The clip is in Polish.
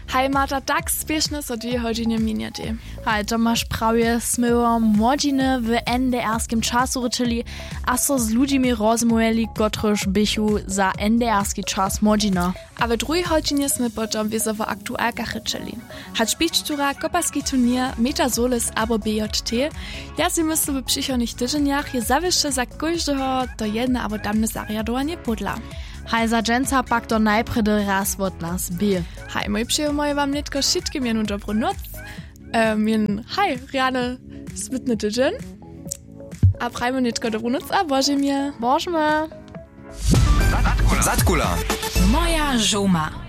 Hej, Marta, tak spieszne so 2 godziny miniety. Hej, to masz prawie smyło młodziny w NDR-skim czasu ryczyli, a so z ludźmi rozmówili, którzy bychu za NDR-ski czas młodzina. A w 2 godzinie sme potom wieso o aktualkach ryczyli. Hać bićtura, koparski turnier, Metasolis albo BJT, ja si myślę, w przychodnich tygodniach je zawieszcze za każdego to jedno albo damne zariadowanie podla. Hej, za dżęca pak to najpredy raz od nas by. Hej, mój przyjaciel, wam netko wszystkim jenu dobrą noc. Hej, rane spytny tydzień. A prajmy netko dobrą noc, a boże mnie. Bożmy. Zatkula. Moja żuma.